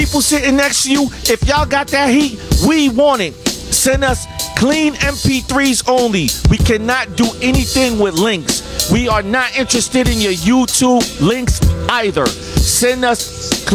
People sitting next to you, if y'all got that heat, we want it. Send us clean MP3s only. We cannot do anything with links. We are not interested in your YouTube links either. Send us